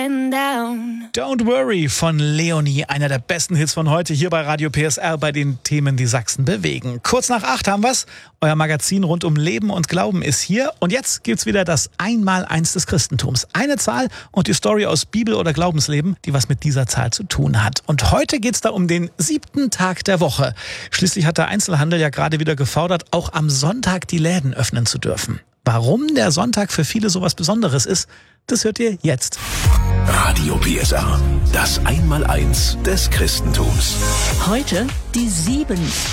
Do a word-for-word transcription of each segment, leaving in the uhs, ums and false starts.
getting down. Don't Worry von Leonie, einer der besten Hits von heute hier bei Radio P S R bei den Themen, die Sachsen bewegen. Kurz nach acht haben wir's. Euer Magazin rund um Leben und Glauben ist hier. Und jetzt gibt's wieder das Einmaleins des Christentums. Eine Zahl und die Story aus Bibel oder Glaubensleben, die was mit dieser Zahl zu tun hat. Und heute geht's da um den siebten Tag der Woche. Schließlich hat der Einzelhandel ja gerade wieder gefordert, auch am Sonntag die Läden öffnen zu dürfen. Warum der Sonntag für viele sowas Besonderes ist, das hört ihr jetzt. Radio P S R, das Einmaleins des Christentums. Heute die sieben.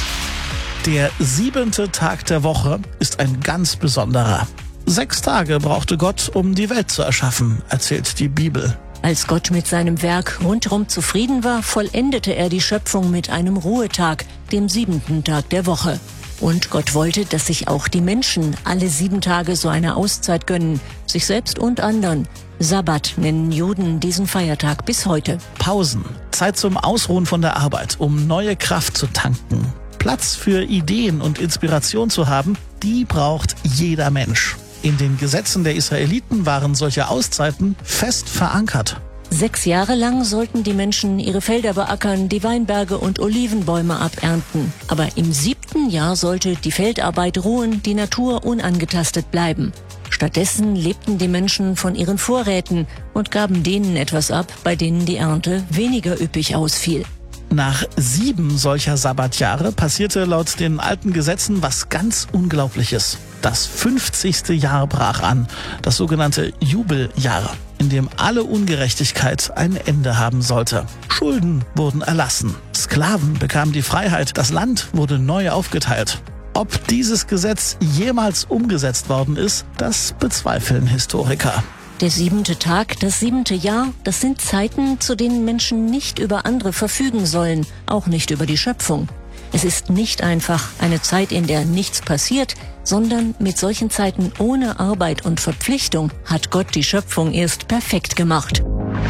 Der siebente Tag der Woche ist ein ganz besonderer. Sechs Tage brauchte Gott, um die Welt zu erschaffen, erzählt die Bibel. Als Gott mit seinem Werk rundherum zufrieden war, vollendete er die Schöpfung mit einem Ruhetag, dem siebenten Tag der Woche. Und Gott wollte, dass sich auch die Menschen alle sieben Tage so eine Auszeit gönnen, sich selbst und anderen. Sabbat nennen Juden diesen Feiertag bis heute. Pausen, Zeit zum Ausruhen von der Arbeit, um neue Kraft zu tanken. Platz für Ideen und Inspiration zu haben, die braucht jeder Mensch. In den Gesetzen der Israeliten waren solche Auszeiten fest verankert. Sechs Jahre lang sollten die Menschen ihre Felder beackern, die Weinberge und Olivenbäume abernten. Aber im siebten Jahr sollte die Feldarbeit ruhen, die Natur unangetastet bleiben. Stattdessen lebten die Menschen von ihren Vorräten und gaben denen etwas ab, bei denen die Ernte weniger üppig ausfiel. Nach sieben solcher Sabbatjahre passierte laut den alten Gesetzen was ganz Unglaubliches. Das fünfzigste Jahr brach an, das sogenannte Jubeljahr, in dem alle Ungerechtigkeit ein Ende haben sollte. Schulden wurden erlassen, Sklaven bekamen die Freiheit, das Land wurde neu aufgeteilt. Ob dieses Gesetz jemals umgesetzt worden ist, das bezweifeln Historiker. Der siebente Tag, das siebente Jahr, das sind Zeiten, zu denen Menschen nicht über andere verfügen sollen, auch nicht über die Schöpfung. Es ist nicht einfach eine Zeit, in der nichts passiert, sondern mit solchen Zeiten ohne Arbeit und Verpflichtung hat Gott die Schöpfung erst perfekt gemacht.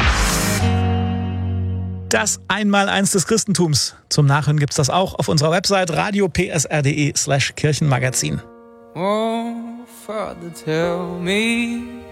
Das Einmaleins des Christentums. Zum Nachhören gibt's das auch auf unserer Website radio p s r punkt d e slash Kirchenmagazin. Oh, Father, tell me